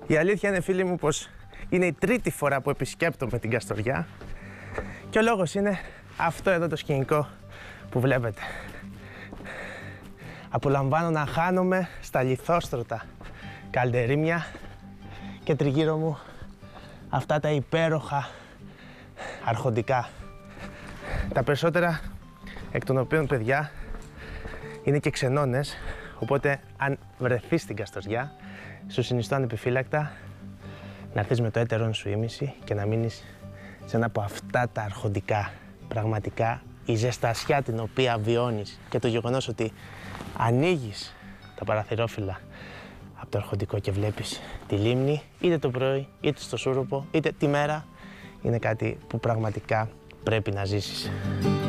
Η αλήθεια είναι, φίλοι μου, πως είναι η τρίτη φορά που επισκέπτομαι την Καστοριά και ο λόγος είναι αυτό εδώ το σκηνικό που βλέπετε. Απολαμβάνω να χάνομαι στα λιθόστρωτα καλντερίμια και τριγύρω μου αυτά τα υπέροχα αρχοντικά. Τα περισσότερα εκ των οποίων, παιδιά, είναι και ξενώνες, οπότε αν βρεθείς στην Καστοριά, σου συνιστώ ανεπιφύλακτα να έρθεις με το έτερον σου ήμιση και να μείνεις σε ένα από αυτά τα αρχοντικά. Πραγματικά η ζεστασιά την οποία βιώνεις και το γεγονός ότι ανοίγεις τα παραθυρόφυλλα από το αρχοντικό και βλέπεις τη λίμνη, είτε το πρωί, είτε στο σούρουπο, είτε τη μέρα, είναι κάτι που πραγματικά πρέπει να ζήσεις.